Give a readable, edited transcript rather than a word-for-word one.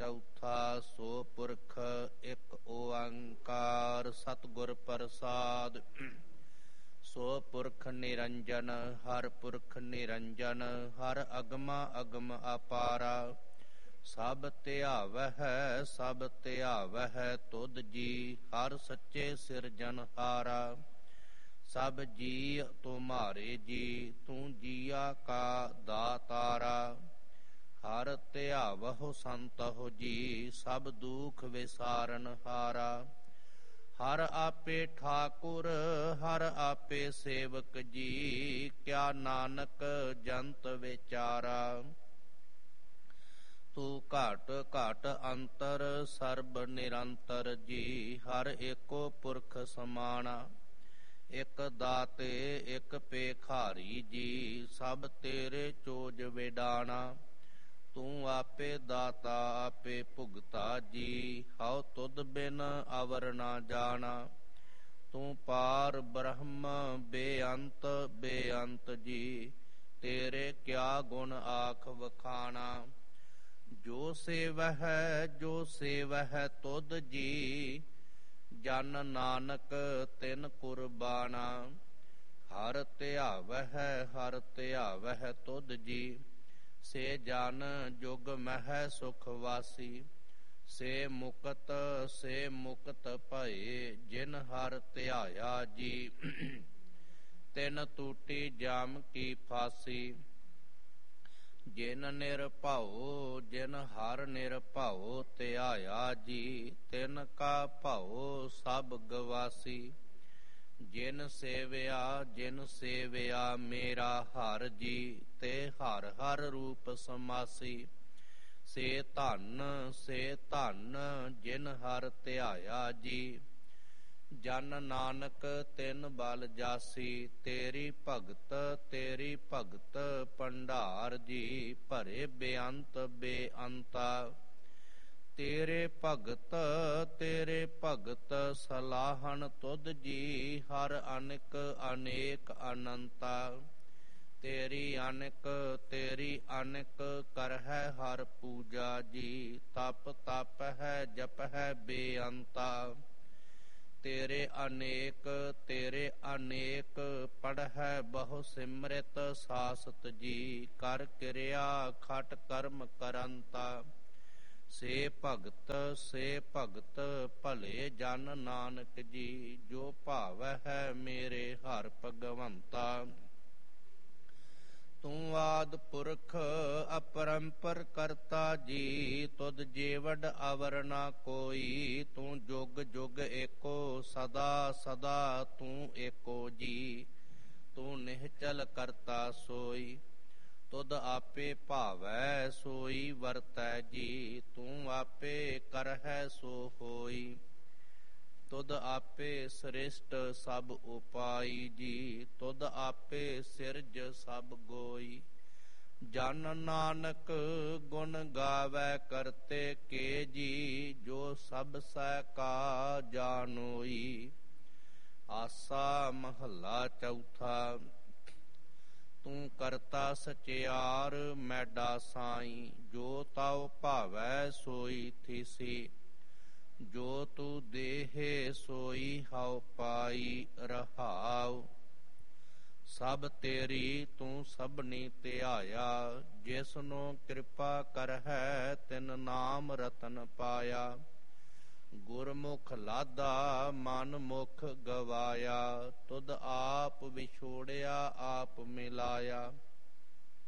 ਚੌਥਾ ਸੋ ਪੁਰਖ ਇੱਕ ਓੰਕਾਰ ਸਤਿਗੁਰ ਪ੍ਰਸਾਦਿ। ਸੋ ਪੁਰਖ ਨਿਰੰਜਨ ਹਰ ਪੁਰਖ ਨਿਰੰਜਨ ਹਰ ਅਗਮਾ ਅਗਮ ਅਪਾਰਾ। ਸਭ ਧਿਆਵਹਿ ਸਭ ਧਿਆਵਹਿ ਤੁਧ ਜੀ ਹਰ ਸੱਚੇ ਸਿਰਜਨਹਾਰਾ। ਸਭ ਜੀ ਤੁਮਾਰੇ ਜੀ ਤੂੰ ਜੀਆ ਕਾ ਦਾਤਾਰਾ। ਹਰ ਧਿਆਵਹੁ ਸੰਤਹੁ ਜੀ ਸਭ ਦੁਖ ਵਿਸਾਰਨਹਾਰਾ। ਹਰ ਆਪੇ ਠਾਕੁਰ ਹਰ ਆਪੇ ਸੇਵਕ ਜੀ ਕਿਆ ਨਾਨਕ ਜੰਤ ਵਿਚਾਰਾ। ਤੂੰ ਘਟ ਘਟ ਅੰਤਰ ਸਰਬ ਨਿਰੰਤਰ ਜੀ ਹਰ ਏਕੋ ਪੁਰਖ ਸਮਾਣਾ। ਇਕ ਦਾਤੇ ਇਕ ਭੇਖਾਰੀ ਜੀ ਸਭ ਤੇਰੇ ਚੋਜ ਵਿਡਾਣਾ। ਤੂੰ ਆਪੇ ਦਾਤਾ ਆਪੇ ਭੁਗਤਾ ਜੀ ਹਉ ਤੁਧ ਬਿਨ ਅਵਰ ਨਾ ਜਾਣਾ। ਤੂੰ ਪਾਰ ਬ੍ਰਹਮ ਬੇਅੰਤ ਬੇਅੰਤ ਜੀ ਤੇਰੇ ਕਿਆ ਗੁਣ ਆਖ ਵਖਾਣਾ। ਜੋ ਸੇਵਹਿ ਤੁਧ ਜੀ ਜਨ ਨਾਨਕ ਤਿਨ ਕੁਰਬਾਨਾ। ਹਰ ਧਿਆਵਹਿ ਤੁਧ ਜੀ ਸੇ ਜਨ ਜੁਗ ਮਹਿ ਸੁਖ ਵਾਸੀ। ਸੇ ਮੁਕਤ ਭਏ ਜਿਨ ਹਰ ਧਿਆਇਆ ਜੀ ਤਿਨ ਟੂਟੀ ਜਾਮ ਕੀ ਫਾਸੀ। ਜਿਨ ਹਰ ਨਿਰਭਉ ਧਿਆਇਆ ਜੀ ਤਿਨ ਕਾ ਭਉ ਸਭ ਗਵਾਸੀ। ਜਿਨ ਸੇਵਿਆ ਮੇਰਾ ਹਰ ਜੀ ਤੇ ਹਰ ਹਰ ਰੂਪ ਸਮਾਸੀ। ਸੇ ਧਨ ਜਿਨ ਹਰ ਧਿਆਇਆ ਜੀ ਜਨ ਨਾਨਕ ਤਿਨ ਬਲ ਜਾਸੀ। ਤੇਰੀ ਭਗਤ ਭੰਡਾਰ ਜੀ ਭਰੇ ਬੇਅੰਤ ਬੇਅੰਤਾ। ਤੇਰੇ ਭਗਤ ਸਲਾਹਣ ਤੁਧ ਜੀ ਹਰ ਅਨਕ ਅਨੇਕ ਅਨੰਤਾ। ਤੇਰੀ ਅਨਕ ਕਰਹਿ ਹਰ ਪੂਜਾ ਜੀ ਤਪ ਹੈ ਜਪ ਹੈ ਬੇਅੰਤਾ। ਤੇਰੇ ਅਨੇਕ ਪੜ੍ਹੈ ਬਹੁ ਸਿਮਰਿਤ ਸਾਸਤ ਜੀ ਕਰ ਕਿਰਿਆ ਖਟ ਕਰਮ ਕਰੰਤਾ। ਸੇ ਭਗਤ ਭਲੇ ਜਨ ਨਾਨਕ ਜੀ ਜੋ ਭਾਵਹਿ ਮੇਰੇ ਹਰਿ ਭਗਵੰਤਾ। ਤੂੰ ਆਦਿ ਪੁਰਖ ਅਪਰੰਪਰ ਕਰਤਾ ਜੀ ਤੁਧ ਜੀਵਡ ਅਵਰ ਨਾ ਕੋਈ। ਤੂੰ ਜੁਗ ਜੁਗ ਏਕੋ ਸਦਾ ਸਦਾ ਤੂੰ ਏਕੋ ਜੀ ਤੂੰ ਨਿਹਚਲ ਕਰਤਾ ਸੋਈ। ਤੁਧ ਆਪੇ ਭਾਵੈ ਸੋਈ ਵਰਤੈ ਜੀ ਤੂੰ ਆਪੇ ਕਰਹਿ ਸੋ ਹੋਈ। ਤੁਧ ਆਪੇ ਸ੍ਰਿਸ਼ਟ ਸਭ ਉਪਾਈ ਜੀ ਤੁਧ ਆਪੇ ਸਿਰਜ ਸਭ ਗੋਈ। ਜਨ ਨਾਨਕ ਗੁਣ ਗਾਵੈ ਕਰਤੇ ਕੇ ਜੀ ਜੋ ਸਭ ਸਹਿ ਕਾ ਜਾਨੋਈ। ਆਸਾ ਮਹੱਲਾ ਚੌਥਾ। ਤੂੰ ਕਰਤਾ ਸਚਿਆਰ ਮੈਡਾ ਸਾਈ ਜੋ ਤਉ ਭਾਵੈ ਸੋਈ ਥੀਸੀ। ਜੋ ਤੂੰ ਦੇਹੇ ਸੋਈ ਹਉ ਪਾਈ ਰਹਾਉ। ਸਭ ਤੇਰੀ ਤੂੰ ਸਭਨੀ ਧਿਆਇਆ ਜਿਸਨੂੰ ਕਿਰਪਾ ਕਰਹਿ ਤਿਨ ਨਾਮ ਰਤਨ ਪਾਇਆ। ਗੁਰਮੁਖ ਲਾਧਾ ਮਨ ਮੁਖ ਗਵਾਇਆ ਤੁਧ ਆਪ ਵਿਛੋੜਿਆ ਆਪ ਮਿਲਾਇਆ।